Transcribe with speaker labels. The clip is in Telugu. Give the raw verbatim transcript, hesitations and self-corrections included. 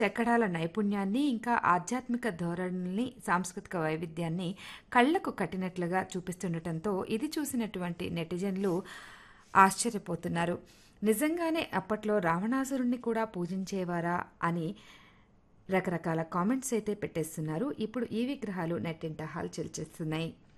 Speaker 1: చెక్కడాల నైపుణ్యాన్ని, ఇంకా ఆధ్యాత్మిక ధోరణుల్ని, సాంస్కృతిక వైవిధ్యాన్ని కళ్ళకు కట్టినట్లుగా చూపిస్తుండటంతో ఇది చూసినటువంటి నెటిజన్లు ఆశ్చర్యపోతున్నారు. నిజంగానే అప్పట్లో రావణాసురుణ్ణి కూడా పూజించేవారా అని రకరకాల కామెంట్స్ అయితే పెట్టేస్తున్నారు. ఇప్పుడు ఈ విగ్రహాలు నెట్టింట హల్చల్ చేస్తున్నాయి.